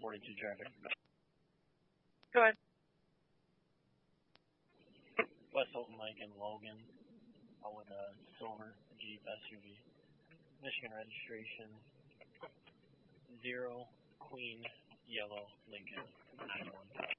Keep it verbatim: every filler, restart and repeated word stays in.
forty-two traffic. Go ahead. West Holton Mike and Logan. Out with a silver Jeep S U V. Michigan registration. Zero Queen Yellow Lincoln nine one.